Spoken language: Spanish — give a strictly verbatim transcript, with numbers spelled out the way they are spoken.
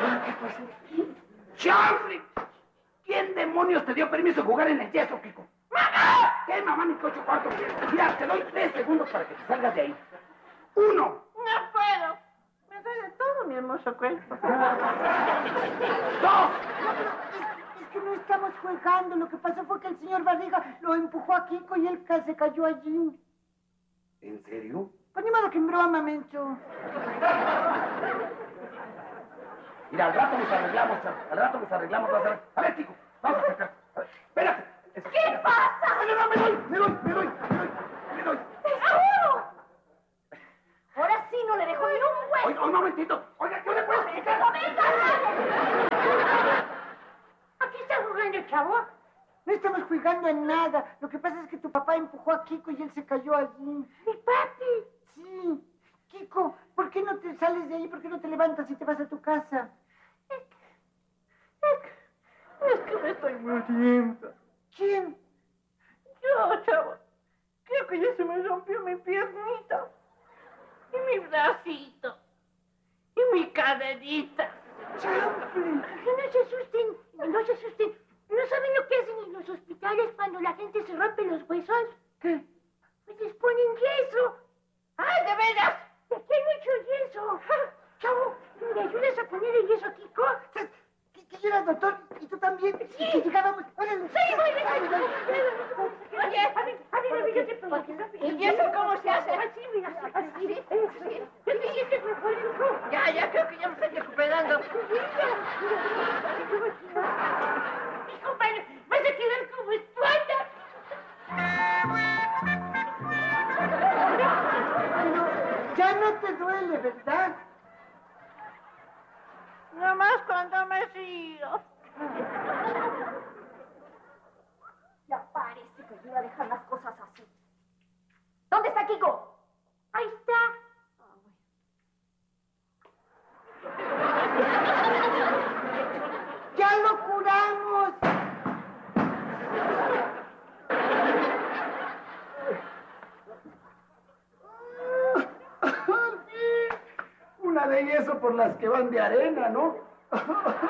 ¿Qué pasó? ¡Chanfle! ¿Quién demonios te dio permiso de jugar en el yeso, Kiko? ¡Mamá! ¿Qué, mamá, ni ocho cuartos? Mira, te doy tres segundos para que te salgas de ahí. ¡Uno! No puedo. Me duele todo mi hermoso cuerpo. ¡Dos! Es que no estamos jugando. Lo que pasó fue que el señor Barriga lo empujó a Kiko y él se cayó allí. ¿En serio? Pues ni modo que en broma, Mencho. Mira, al rato nos arreglamos, Cham. Al rato nos arreglamos. Vas a ver. A ver, Kiko, vamos a sacar. A ver, espérate. ¿Qué pasa? No, no, no, me doy, me doy, me doy, me doy, me doy. ¡Seguro! Ahora sí no le dejo ni un hueso. Oiga, un momentito. Oiga, ¿qué le puedes explicar? Aquí está jugando, chavo. No estamos jugando en nada. Lo que pasa es que tu papá empujó a Kiko y él se cayó allí. ¿Mi papi? Sí. Kiko, ¿por qué no te sales de ahí? ¿Por qué no te levantas y te vas a tu casa? Es que, es que me estoy muriendo. ¿Quién? Yo, chavo. Creo que ya se me rompió mi piernita. Y mi bracito. Y mi caderita. ¡Chanfle! No se asusten, no se asusten. ¿No saben lo que hacen en los hospitales cuando la gente se rompe los huesos? ¿Qué? Pues les ponen yeso. ¡Ah, de veras! ¿De qué no he hecho yeso? Chavo, ¿me ayudas a poner el yeso a Kiko? Que, que yo era doctor y tú también. Sí. Y que llegábamos... ¡Órale! Sí, muy bien. Oye, a ver, a ver, a ver, yo te pongo. ¿El yeso cómo se hace? Así, mira, así. Así. Yo te dije que me ponen. Ya, ya creo que ya me estoy recuperando. Mi compadre, vas a quedar como esponja. Pero ya no te duele, ¿verdad? Nomás cuando me río. Ya parece que yo iba a dejar las cosas así. ¿Dónde está Kiko? Ahí está. ¡Ya lo curamos! Una de yeso por las que van de arena, ¿no?